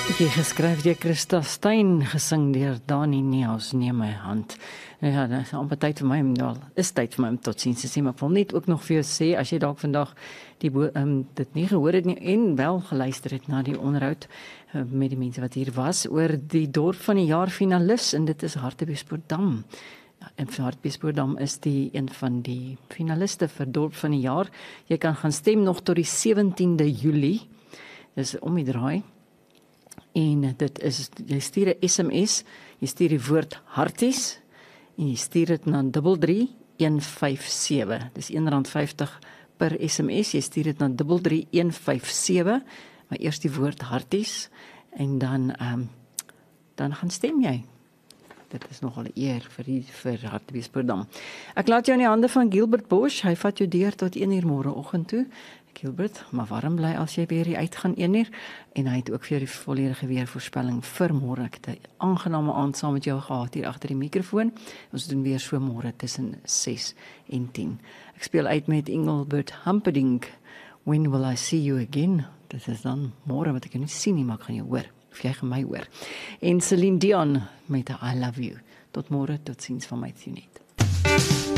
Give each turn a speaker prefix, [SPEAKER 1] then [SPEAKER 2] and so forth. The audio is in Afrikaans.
[SPEAKER 1] Liedjie geskryf deur Christa Stein, gesing deur Dani Neus, neem my hand. Ja, dit is amper tyd vir my om is tyd vir my om totsiens te sê, maar ek wil net ook nog vir jou sê, as jy dalk vandag dit nie gehoor het nie, en wel geluister het na die onderhoud met die mense wat hier was, oor die dorp van die jaar finalis, en dit is Hartbeespoortdam. En Hartbeespoortdam is een van die finaliste vir dorp van die jaar. Jy kan gaan stem nog tot die 17de Julie, dis om die draai. En dit is, jy stuur 'n SMS, jy stuur die woord harties, en jy stuur dit na 33157. Dis R1.50 per SMS, jy stuur dit na 33157, maar eers die woord harties, en dan gaan stem jy. Dit is nogal 'n eer vir Hartbeespoortdam. Ek laat jou in die hande van Gilbert Bosch, hy vat jou deur tot 1uur môreoggend toe. Gilbert, maar warm bly as jy weer uitgaan 1uur, en hy het ook vir jou die volledige weervoorspelling vir môre. Ek het 'n aangename aand saam met jou gehad hier agter die mikrofoon. Ons doen weer so môre tussen 6 en 10. Ek speel uit met Engelbert Humperdinck, When Will I See You Again? Dit is dan môre wat ek jou nie sien nie, maar ek gaan jou hoor, of jy gaan my hoor. En Celine Dion met I Love You. Tot môre, tot ziens van my Tunet.